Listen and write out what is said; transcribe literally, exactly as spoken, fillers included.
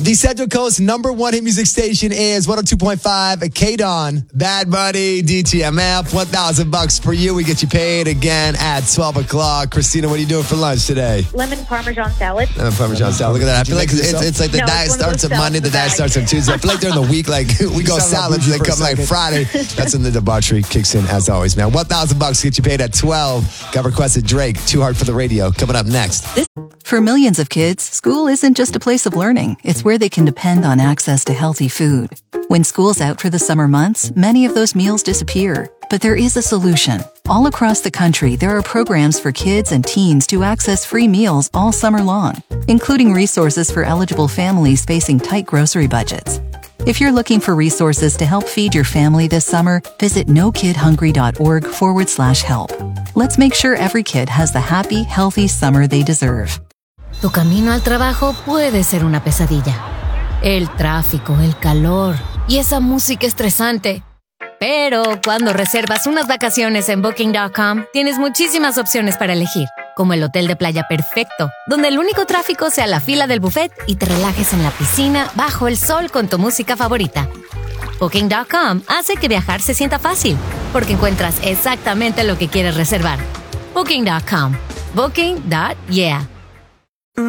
The Central Coast number one hit music station is one oh two point five K-Dawn. Bad Bunny, D T M F, one thousand bucks for you. We get you paid again at twelve o'clock. Christina, what are you doing for lunch today? Lemon Parmesan salad. Lemon Parmesan salad. Look at that. I feel like it's, it's like the No, diet it's one of starts those on Monday, the diet salads starts on Tuesday. I feel like during the week, like we go sound like salads, and they bougie for a come like second. Friday. That's when the debauchery kicks in, as always, man. one thousand bucks get you paid at twelve. Got requested Drake, Too Hard for the Radio. Coming up next. For millions of kids, school isn't just a place of learning. It's where they can depend on access to healthy food. When school's out for the summer months, many of those meals disappear. But there is a solution. All across the country, there are programs for kids and teens to access free meals all summer long, including resources for eligible families facing tight grocery budgets. If you're looking for resources to help feed your family this summer, visit nokidhungry.org forward slash help. Let's make sure every kid has the happy, healthy summer they deserve. Tu camino al trabajo puede ser una pesadilla. El tráfico, el calor y esa música estresante. Pero cuando reservas unas vacaciones en Booking punto com, tienes muchísimas opciones para elegir, como el hotel de playa perfecto, donde el único tráfico sea la fila del buffet y te relajes en la piscina bajo el sol con tu música favorita. Booking punto com hace que viajar se sienta fácil, porque encuentras exactamente lo que quieres reservar. Booking punto com. Booking. Yeah.